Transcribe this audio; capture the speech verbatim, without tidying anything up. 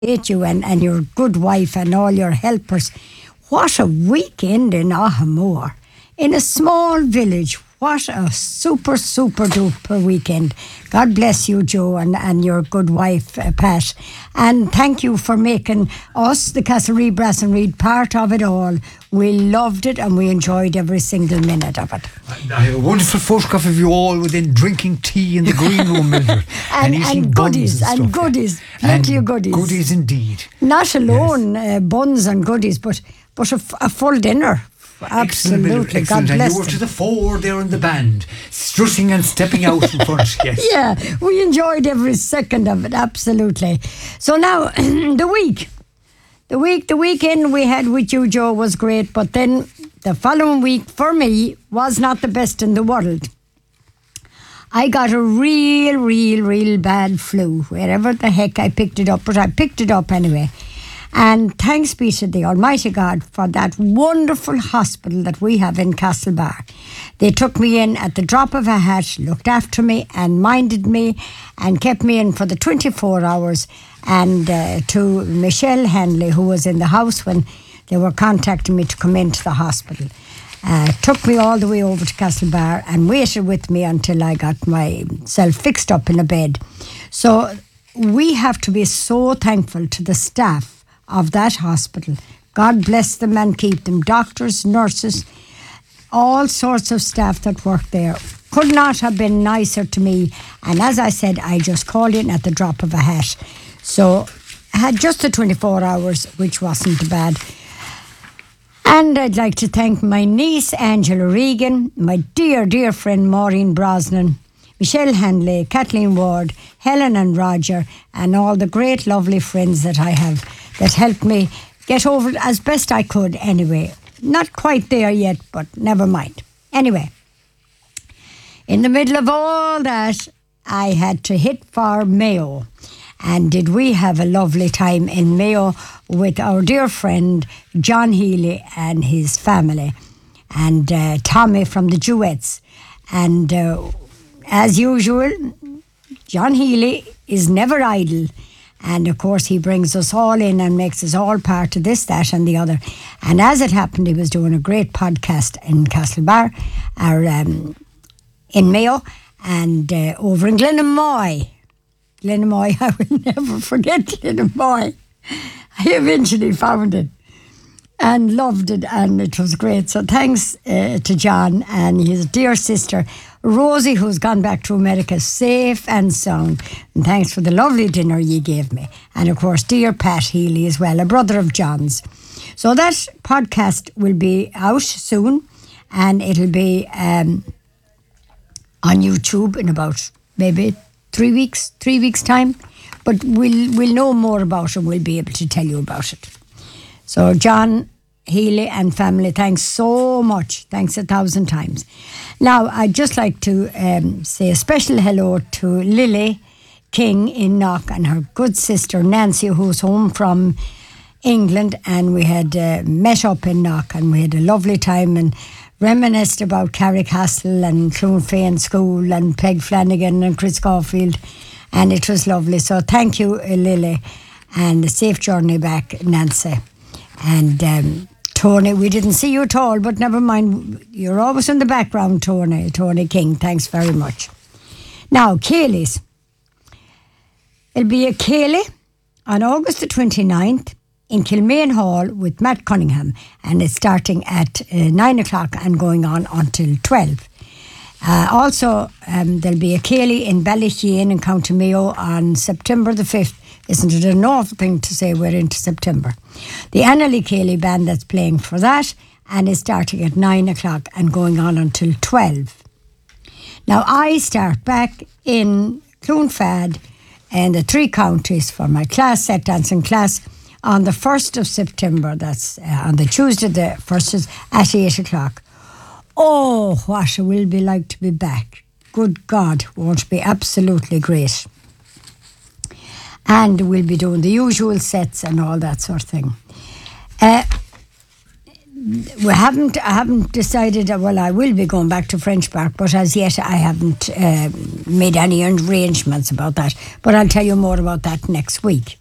appreciate you and, and your good wife and all your helpers. What a weekend in Ahamore. In a small village. What a super, super duper weekend. God bless you, Joe, and, and your good wife, uh, Pat. And thank you for making us, the Castlereagh Brass and Reed, part of it all. We loved it and we enjoyed every single minute of it. I have a wonderful photograph of you all within drinking tea in the green room, Mildred. and, and, and goodies, and, and goodies. Plenty of goodies. Goodies indeed. Not alone yes. uh, buns and goodies, but, but a, f- a full dinner. Absolutely, excellent, excellent. God bless and you were them. to the fore there in the band, strutting and stepping out in front. Yes. Yeah, we enjoyed every second of it. Absolutely. So now the week, the week, the weekend we had with you, Joe, was great. But then the following week for me was not the best in the world. I got a real, real, real bad flu wherever the heck I picked it up, but I picked it up anyway. And thanks be to the Almighty God for that wonderful hospital that we have in Castlebar. They took me in at the drop of a hat, looked after me and minded me and kept me in for the twenty-four hours. And uh, to Michelle Hanley, who was in the house when they were contacting me to come into the hospital, uh, took me all the way over to Castlebar and waited with me until I got myself fixed up in a bed. So we have to be so thankful to the staff of that hospital. God bless them and keep them. Doctors, nurses, all sorts of staff that work there could not have been nicer to me. And as I said, I just called in at the drop of a hat. So I had just the twenty-four hours, which wasn't bad. And I'd like to thank my niece, Angela Regan, my dear, dear friend, Maureen Brosnan, Michelle Hanley, Kathleen Ward, Helen and Roger, and all the great, lovely friends that I have that helped me get over it as best I could anyway. Not quite there yet, but never mind. Anyway, in the middle of all that, I had to hit for Mayo. And did we have a lovely time in Mayo with our dear friend John Healy and his family, and uh, Tommy from the Duets. And uh, as usual, John Healy is never idle. And of course, he brings us all in and makes us all part of this, that, and the other. And as it happened, he was doing a great podcast in Castlebar, or um, in Mayo, and uh, over in Glenamoy. Glenamoy, I will never forget Glenamoy. I eventually found it and loved it, and it was great. So thanks uh, to John and his dear sister Rosie, who's gone back to America safe and sound. And thanks for the lovely dinner you gave me. And of course, dear Pat Healy as well, a brother of John's. So that podcast will be out soon, and it'll be um, on YouTube in about maybe three weeks, three weeks' time. But we'll we'll know more about it. We'll be able to tell you about it. So John Healy and family, thanks so much. Thanks a thousand times. Now, I'd just like to um, say a special hello to Lily King in Knock and her good sister Nancy, who's home from England. And we had uh, met up in Knock and we had a lovely time and reminisced about Carrickcastle and Clonfane School and Peg Flanagan and Chris Caulfield. And it was lovely. So thank you, uh, Lily, and a safe journey back, Nancy. And um, Tony, we didn't see you at all, but never mind. You're always in the background, Tony. Tony King, thanks very much. Now, Kayleys. It'll be a Kayleigh on August the twenty-ninth in Kilmaine Hall with Matt Cunningham, and it's starting at uh, nine o'clock and going on until twelve. Uh, also, um, there'll be a Kayleigh in Ballyshean in County Mayo on September the fifth. Isn't it an awful thing to say we're into September? The Annalee Kayleigh band that's playing for that, and is starting at nine o'clock and going on until twelve. Now, I start back in Clonfad and the three counties for my class, set dancing class, on the first of September. That's uh, on the Tuesday, the first is at eight o'clock. Oh, what it will be like to be back. Good God, won't it be absolutely great. And we'll be doing the usual sets and all that sort of thing. Uh, we haven't, I haven't decided, well, I will be going back to French Park, but as yet I haven't uh, made any arrangements about that. But I'll tell you more about that next week.